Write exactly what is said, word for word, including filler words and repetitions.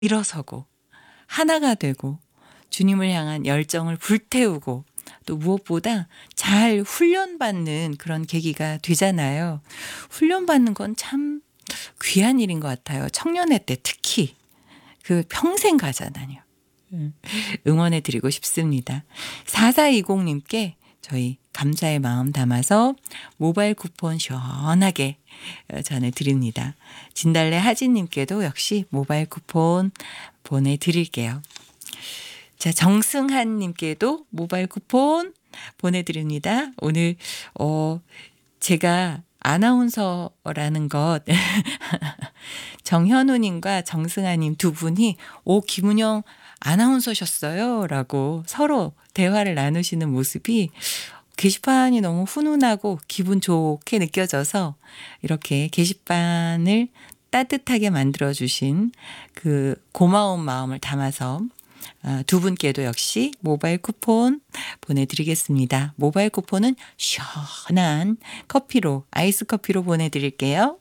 일어서고 하나가 되고 주님을 향한 열정을 불태우고 또 무엇보다 잘 훈련받는 그런 계기가 되잖아요. 훈련받는 건 참 귀한 일인 것 같아요. 청년회 때 특히 그 평생 가잖아요. 음, 응원해 드리고 싶습니다. 사사이공님께 저희 감사의 마음 담아서 모바일 쿠폰 시원하게 전해드립니다. 진달래 하진님께도 역시 모바일 쿠폰 보내드릴게요. 자, 정승한님께도 모바일 쿠폰 보내드립니다. 오늘 어 제가 아나운서라는 것 정현우님과 정승아님 두 분이 오 김은영 아나운서셨어요 라고 서로 대화를 나누시는 모습이 게시판이 너무 훈훈하고 기분 좋게 느껴져서 이렇게 게시판을 따뜻하게 만들어주신 그 고마운 마음을 담아서 두 분께도 역시 모바일 쿠폰 보내드리겠습니다. 모바일 쿠폰은 시원한 커피로 아이스 커피로 보내드릴게요.